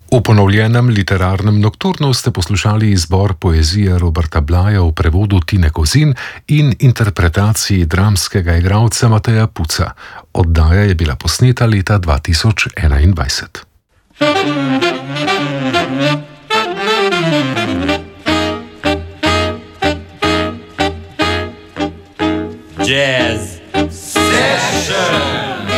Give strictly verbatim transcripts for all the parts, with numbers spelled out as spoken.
V ponovljenem literarnem nokturnu ste poslušali izbor poezije Roberta Blaja v prevodu Tine Kozin in interpretaciji dramskega igralca Mateja Puca. Oddaja je bila posneta leta dva tisoč enaindvajset. Jazz Session.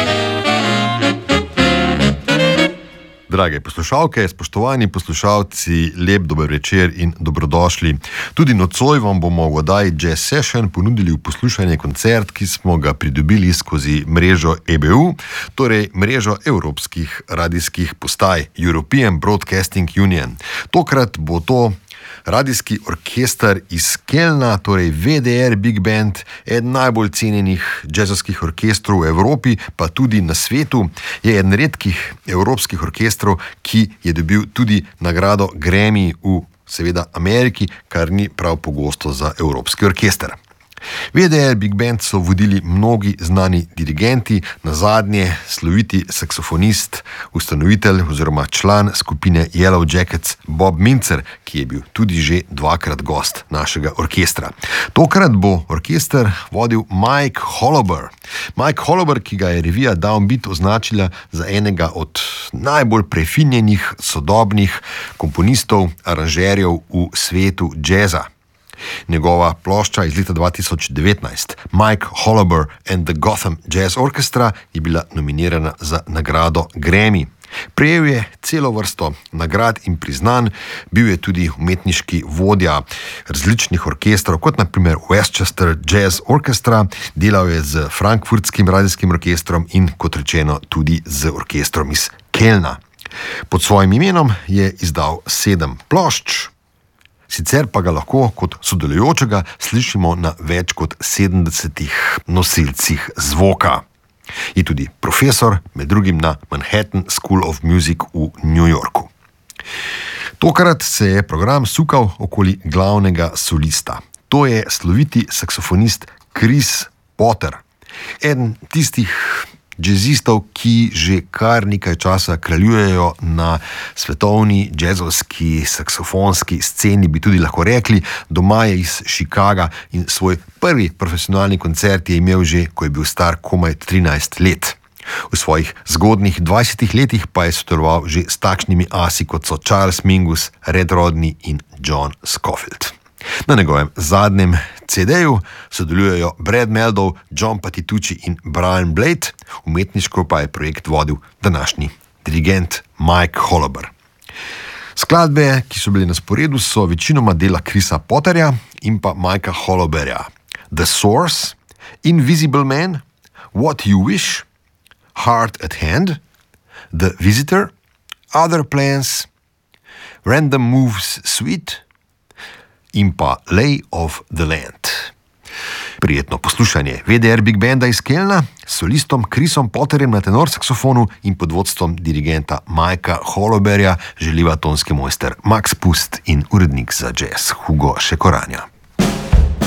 Drage poslušalke, spoštovani poslušalci, lep dober večer in dobrodošli. Tudi nocoj vam bomo v oddaji Jazz Session ponudili v poslušanje koncert, ki smo ga pridobili skozi mrežo E B U, torej mrežo evropskih radijskih postaj, European Broadcasting Union. Tokrat bo to radijski orkester iz Kelna, torej V D R Big Band, eden najbolj cenjenih džezovskih orkestrov v Evropi, pa tudi na svetu. Je eden redkih evropskih orkestrov, ki je dobil tudi nagrado Grammy v, seveda, Ameriki, kar ni prav pogosto za evropski orkester. V D R Big Band so vodili mnogi znani dirigenti, nazadnje sloviti saksofonist, ustanovitelj oziroma član skupine Yellow Jackets Bob Mintzer, ki je bil tudi že dvakrat gost našega orkestra. Tokrat bo orkester vodil Mike Hollober. Mike Hollober, ki ga je revija Downbeat označila za enega od najbolj prefinjenih sodobnih komponistov, aranžerjev v svetu džeza. Njegova plošča iz leta dva tisoč devetnajst, Mike Hollober and the Gotham Jazz Orchestra, je bila nominirana za nagrado Grammy. Prejel je celo vrsto nagrad in priznanj, bil je tudi umetniški vodja različnih orkestrov, kot naprimer Westchester Jazz Orchestra, delal je z Frankfurtskim radijskim orkestrom in, kot rečeno, tudi z orkestrom iz Kelna. Pod svojim imenom je izdal sedem plošč, sicer pa ga lahko kot sodelujočega slišimo na več kot sedemdesetih nosilcih zvoka. Je tudi profesor, med drugim na Manhattan School of Music v New Yorku. Tokrat se je program sukal okoli glavnega solista. To je sloviti saksofonist Chris Potter, eden tistih džezistov, ki že kar nekaj časa kraljujejo na svetovni džezovski saksofonski sceni, bi tudi lahko rekli. Doma je iz Chicaga in svoj prvi profesionalni koncert je imel že, ko je bil star komaj trinajst let. V svojih zgodnih dvajsetih letih pa je sodeloval že s takšnimi asi, kot so Charles Mingus, Red Rodney in John Scofield. Na njegovem zadnjem C D-ju sodelujejo Brad Mehldau, John Patitucci in Brian Blade, umetniško pa je projekt vodil današnji dirigent Mike Hollober. Skladbe, ki so bile na sporedu, so večinoma dela Chrisa Potterja in pa Mikea Holloberja. The Source, Invisible Man, What You Wish, Heart at Hand, The Visitor, Other Plans, Random Moves Suite in pa Lay of the Land. Prijetno poslušanje V D R Big Banda iz Kelna s solistom Chrisom Potterjem na tenor saksofonu in pod vodstvom dirigenta Mikea Holloberja želiva tonski mojster Max Pust in urednik za jazz Hugo Šekoranja.